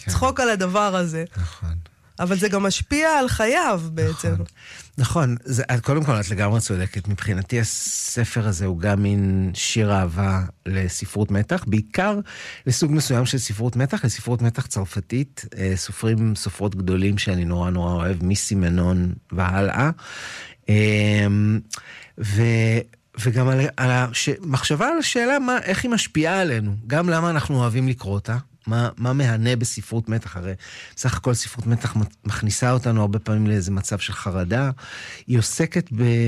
צחוק על הדבר הזה. נכון. אבל זה גם משפיע על חייו בעצם. נכון. קודם כל, את לגמרי צודקת. מבחינתי הספר הזה הוא גם מין שיר אהבה לספרות מתח, בעיקר לסוג מסוים של ספרות מתח, לספרות מתח צרפתית, סופרות גדולים שאני נורא נורא אוהב, מיסי מנון והלאה. וגם מחשבה על השאלה איך היא משפיעה עלינו, גם למה אנחנו אוהבים לקרוא אותה, מה מהנה בספרות מתח, הרי סך הכל ספרות מתח מכניסה אותנו הרבה פעמים לאיזה מצב של חרדה, היא עוסקת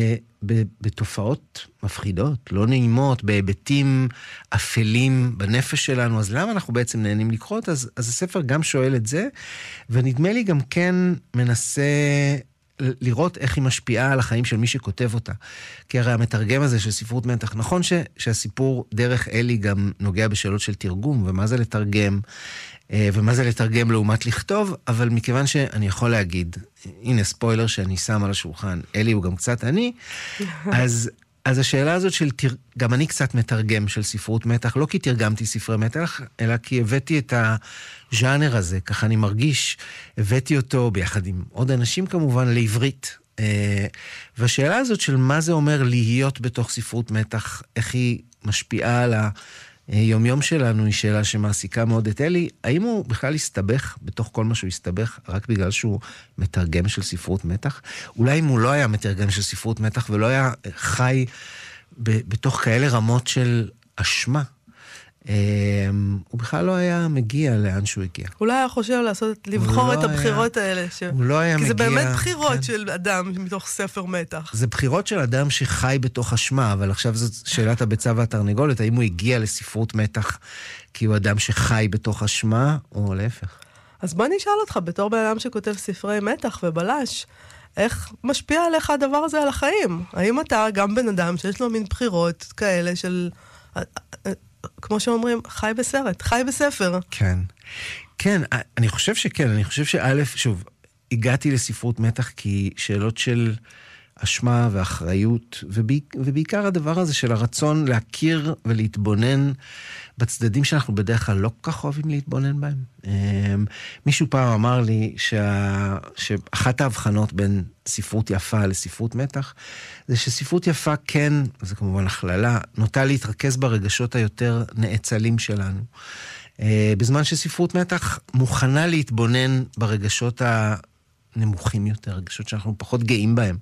בתופעות מפחידות, לא נעימות, בהיבטים אפלים בנפש שלנו, אז למה אנחנו בעצם נהנים לקרוא אותה? אז הספר גם שואל את זה, ונדמה לי גם כן מנסה לראות איך היא משפיעה על החיים של מי שכותב אותה. כי הרי המתרגם הזה של ספרות מתח, נכון שהסיפור דרך אלי גם נוגע בשאלות של תרגום, ומה זה לתרגם, ומה זה לתרגם לעומת לכתוב, אבל מכיוון שאני יכול להגיד, הנה ספוילר שאני שם על השולחן, אלי הוא גם קצת אני, אז השאלה הזאת של, גם אני קצת מתרגם של ספרות מתח, לא כי תרגמתי ספרי מתח, אלא כי הבאתי את הז'אנר הזה, ככה אני מרגיש, הבאתי אותו ביחד עם עוד אנשים כמובן לעברית. והשאלה הזאת של מה זה אומר להיות בתוך ספרות מתח, איך היא משפיעה על היומיום שלנו, היא שאלה שמעסיקה מאוד את אלי. האם הוא בכלל הסתבך בתוך כל מה שהוא הסתבך, רק בגלל שהוא מתרגם של ספרות מתח? אולי אם הוא לא היה מתרגם של ספרות מתח, ולא היה חי בתוך כאלה רמות של אשמה, הוא בכלל לא היה מגיע לאן שהוא הגיע. אולי היה חושב לבחור את הבחירות האלה. הוא לא היה מגיע. כי זה באמת בחירות של אדם מתוך ספר מתח. זה בחירות של אדם שחי בתוך אשמה, אבל עכשיו זאת שאלת הביצה והתרנגולת, האם הוא הגיע לספרות מתח כי הוא אדם שחי בתוך אשמה, או להפך? אז בוא נשאל אותך, בתור בן אדם שכותב ספרי מתח ובלש, איך משפיע עליך הדבר הזה על החיים? האם אתה גם בן אדם שיש לו מין בחירות כאלה של, כמו שאומרים, חי בסרט, חי בספר? כן. כן, אני חושב שכן. אני חושב שא', שוב, הגעתי לספרות מתח כי שאלות של אשמה ואחריות, ובעיקר הדבר הזה של הרצון להכיר ולהתבונן בצדדים שאנחנו בדרך כלל לא כל כך אוהבים להתבונן בהם. מישהו פעם אמר לי שאחת ההבחנות בין ספרות יפה לספרות מתח, זה שספרות יפה כן, זה כמובן הכללה, נוטה להתרכז ברגשות היותר נאצלים שלנו. בזמן שספרות מתח מוכנה להתבונן ברגשות הנמוכים יותר, רגשות שאנחנו פחות גאים בהם.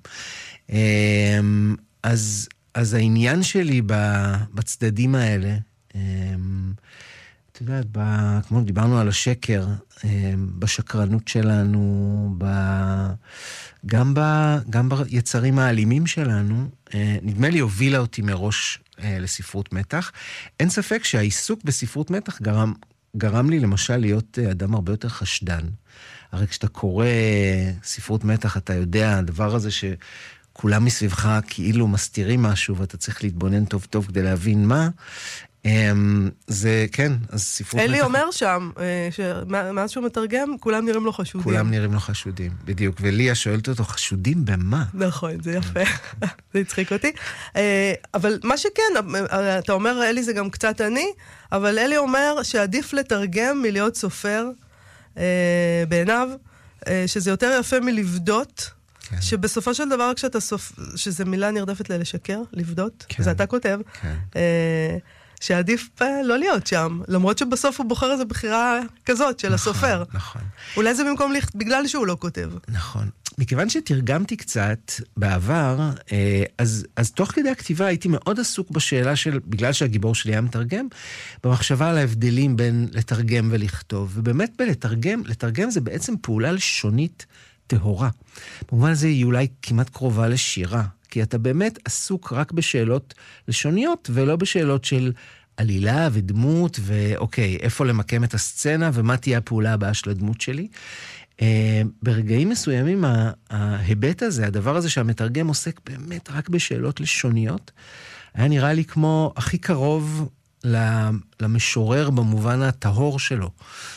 אז העניין שלי בצדדים האלה, אתה יודעת, כמו דיברנו על השקר, בשקרנות שלנו, גם ביצרים האלימים שלנו, נדמה לי הובילה אותי מראש לספרות מתח. אין ספק שהעיסוק בספרות מתח גרם לי למשל להיות אדם הרבה יותר חשדן. הרי כשאתה קורא ספרות מתח, אתה יודע, הדבר הזה שכולם מסביבך כאילו מסתירים משהו, ואתה צריך להתבונן טוב טוב כדי להבין מה, זה, כן, אז ספרות מתח... אלי אומר שם, שמאז שהוא מתרגם, כולם נראים לו חשודים. כולם נראים לו חשודים, בדיוק. וליה שואלת אותו, חשודים במה? נכון, זה יפה. זה הצחיק אותי. אבל מה שכן, אתה אומר, אלי זה גם קצת אני, אבל אלי אומר שעדיף לתרגם מלהיות סופר, בעיניו, שזה יותר יפה מלבדות, כן. שבסופו של דבר כשאתה שזה מילה נרדפת ללשקר, לבדות, כן. זה אתה כותב, כן. שעדיף לא להיות שם, למרות שבסוף הוא בוחר איזו בחירה כזאת של נכון, הסופר. נכון. אולי זה במקום בגלל שהוא לא כותב. נכון. מכיוון שתרגמתי קצת בעבר, אז תוך כדי הכתיבה הייתי מאוד עסוק בשאלה של, בגלל שהגיבור שלי היה מתרגם, במחשבה על ההבדלים בין לתרגם ולכתוב. ובאמת לתרגם זה בעצם פעולה לשונית טהורה. במובן הזה היא אולי כמעט קרובה לשירה. כי אתה באמת עסוק רק בשאלות לשוניות, ולא בשאלות של עלילה ודמות, ואוקיי, איפה למקם את הסצנה, ומה תהיה הפעולה הבאה של הדמות שלי. ברגעים מסוימים, ההיבט הזה, הדבר הזה שהמתרגם עוסק באמת רק בשאלות לשוניות, היה נראה לי כמו הכי קרוב למשורר במובן הטהור שלו.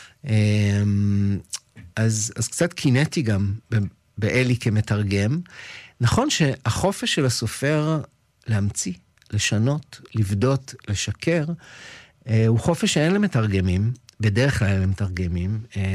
אז קצת קינאתי גם באלי כמתרגם, נכון שהחופש של הסופר להמציא, לשנות, לבדות, לשקר, הוא חופש שאין למתרגמים, בדרך כלל למתרגמים,